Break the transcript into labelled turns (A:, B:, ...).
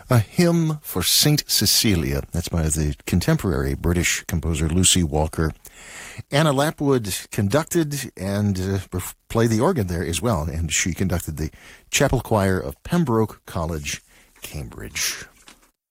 A: A Hymn for Saint Cecilia. That's by the contemporary British composer Lucy Walker. Anna Lapwood conducted and played the organ there as well, and she conducted the chapel choir of Pembroke College, Cambridge.